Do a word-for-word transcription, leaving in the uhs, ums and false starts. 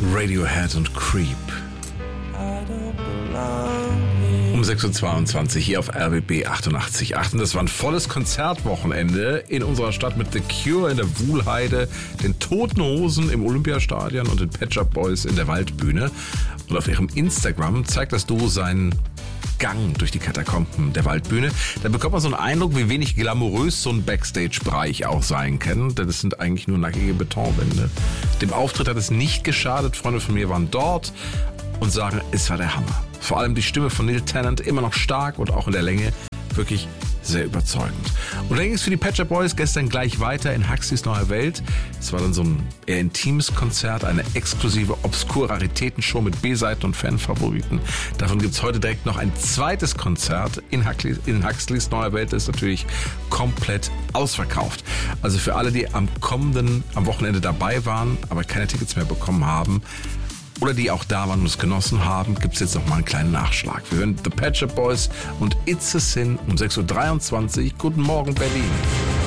Radiohead und Creep. Um sechs Uhr zweiundzwanzig hier auf R B B achtundachtzig Komma acht. Und das war ein volles Konzertwochenende in unserer Stadt mit The Cure in der Wuhlheide, den Toten Hosen im Olympiastadion und den Pet Shop Boys in der Waldbühne. Und auf ihrem Instagram zeigt das Duo seinen Gang durch die Katakomben der Waldbühne. Da bekommt man so einen Eindruck, wie wenig glamourös so ein Backstage-Bereich auch sein kann. Denn das sind eigentlich nur nackige Betonwände. Dem Auftritt hat es nicht geschadet. Freunde von mir waren dort und sagen, es war der Hammer. Vor allem die Stimme von Neil Tennant immer noch stark und auch in der Länge wirklich sehr überzeugend. Und dann ging es für die Pet Shop Boys gestern gleich weiter in Huxleys Neue Welt. Es war dann so ein eher intimes Konzert, eine exklusive Obskur-Raritätenshow mit B-Seiten und Fanfavoriten. Davon gibt es heute direkt noch ein zweites Konzert in Huxleys, in Huxleys Neue Welt. Das ist natürlich komplett ausverkauft. Also für alle, die am kommenden, am Wochenende dabei waren, aber keine Tickets mehr bekommen haben, oder die auch da waren und es genossen haben, gibt es jetzt noch mal einen kleinen Nachschlag. Wir hören The Pet Shop Boys und It's a Sin um sechs Uhr dreiundzwanzig. Guten Morgen, Berlin.